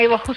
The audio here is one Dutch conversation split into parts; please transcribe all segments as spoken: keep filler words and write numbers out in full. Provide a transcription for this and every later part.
Heel goed.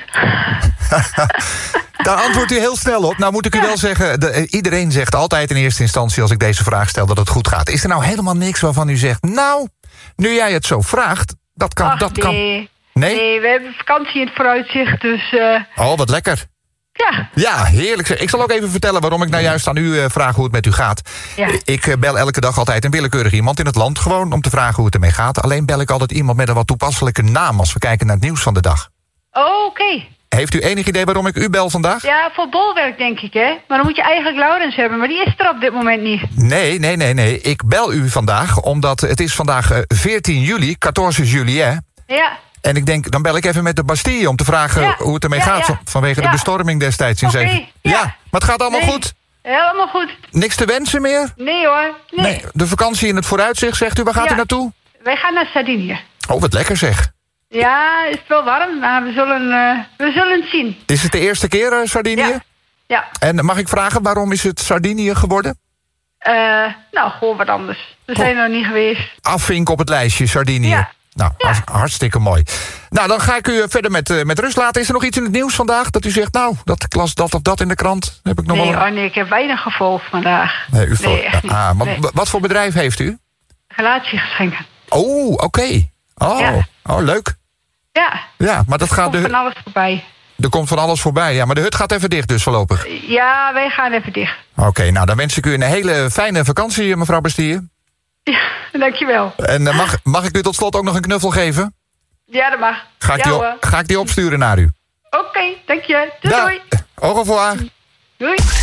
Daar antwoordt u heel snel op. Nou moet ik u wel zeggen, de, iedereen zegt altijd in eerste instantie als ik deze vraag stel dat het goed gaat. Is er nou helemaal niks waarvan u zegt, nou, nu jij het zo vraagt, dat kan... Ach, dat nee. kan... Nee? Nee, we hebben vakantie in het vooruitzicht, dus... Uh... Oh, wat lekker. Ja. Ja, heerlijk. Ik zal ook even vertellen waarom ik nou juist aan u uh, vraag hoe het met u gaat. Ja. Ik uh, bel elke dag altijd een willekeurig iemand in het land, gewoon om te vragen hoe het ermee gaat. Alleen bel ik altijd iemand met een wat toepasselijke naam als we kijken naar het nieuws van de dag. Oh, oké. Okay. Heeft u enig idee waarom ik u bel vandaag? Ja, voor bolwerk denk ik, hè. Maar dan moet je eigenlijk Laurens hebben, maar die is er op dit moment niet. Nee, nee, nee, nee. Ik bel u vandaag, omdat het is vandaag uh, veertien juli, veertien juli, hè? Ja. En ik denk, dan bel ik even met de Bastille om te vragen ja. hoe het ermee ja, gaat... Ja. vanwege ja. de bestorming destijds in okay. zeven. Ja. ja, maar het gaat allemaal nee. goed? Helemaal goed. Niks te wensen meer? Nee hoor, nee. nee. De vakantie in het vooruitzicht, zegt u, waar gaat ja. u naartoe? Wij gaan naar Sardinië. Oh, wat lekker zeg. Ja, het is wel warm, maar we zullen, uh, we zullen het zien. Is het de eerste keer, uh, Sardinië? Ja. ja. En mag ik vragen, waarom is het Sardinië geworden? Uh, nou, gewoon wat anders. We zijn er nog niet geweest. Afvink op het lijstje, Sardinië. Ja. Nou, ja. hartstikke mooi. Nou, dan ga ik u verder met, uh, met rust laten. Is er nog iets in het nieuws vandaag dat u zegt... nou, dat ik las dat of dat in de krant? Heb ik nog nee, wel een... oh nee, ik heb weinig gevolgd vandaag. Nee, u nee, echt niet. Ah, maar nee. Wat voor bedrijf heeft u? Relatiegeschenken. Oh, oké. Okay. Oh, ja. oh, leuk. Ja. Ja, maar dat er gaat... komt de... van alles voorbij. Er komt van alles voorbij, ja. Maar de hut gaat even dicht dus voorlopig. Ja, wij gaan even dicht. Oké, okay, nou dan wens ik u een hele fijne vakantie, mevrouw Bastille. Ja, dankjewel. En uh, mag, mag ik u tot slot ook nog een knuffel geven? Ja, dat mag. Ga ik, ja, die, op, ga ik die opsturen naar u? Oké, okay, dank je. Doei, da doei. Au revoir. Doei.